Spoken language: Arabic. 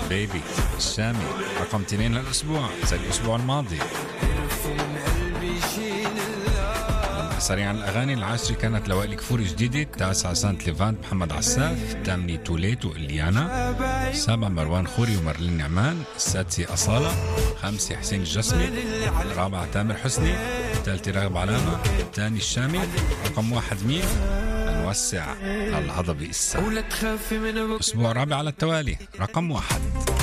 بيبي الشامي رقم 2 للأسبوع زي الأسبوع الماضي. سريعا الأغاني العاشرة كانت لوائل كفوري جديدة، 9 سانت ليفانت محمد عساف، 8 توليت وإليانا، 7 مروان خوري ومرلين نعمان، 6 أصالة، 5 حسين الجسمي، 4 تامر حسني، 3 راغب علامة، 2 الشامي، رقم 1 مين؟ نوسع الهضبة الساعة. أسبوع رابع على التوالي رقم 1.